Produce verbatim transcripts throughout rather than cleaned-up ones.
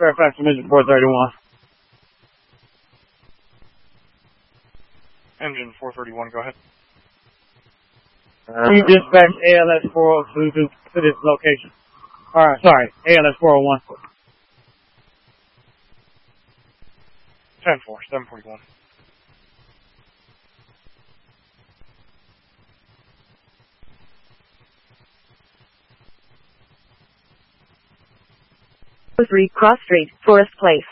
Fairfax, Engine four thirty-one. Engine four thirty-one, go ahead. Uh, you dispatch A L S four oh two to, to this location. Alright, sorry, A L S four oh one. ten four, seven forty-one. three Cross Street, Forest Place.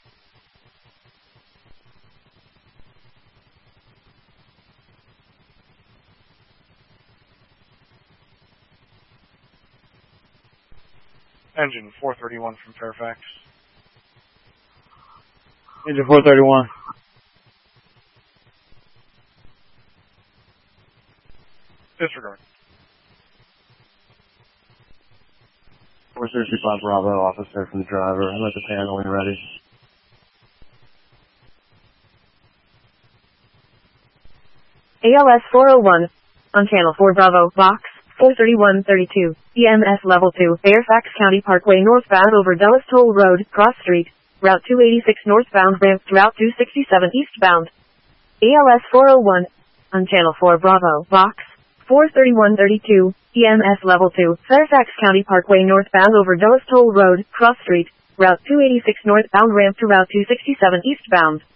Engine four thirty-one from Fairfax. Engine four thirty-one. Disregard. four sixty-five Bravo, officer from the driver. I'm at the panel when you're ready. A L S four oh one, on Channel four Bravo, Box four thirty-one thirty-two, E M S Level two, Fairfax County Parkway northbound over Dulles Toll Road, Cross Street, Route two eighty-six northbound ramp to Route two sixty-seven eastbound. A L S four oh one, on Channel four Bravo, Box four thirty-one thirty-two, E M S Level two, Fairfax County Parkway northbound over Dulles Toll Road, Cross Street, Route two eighty-six northbound ramp to Route two sixty-seven eastbound.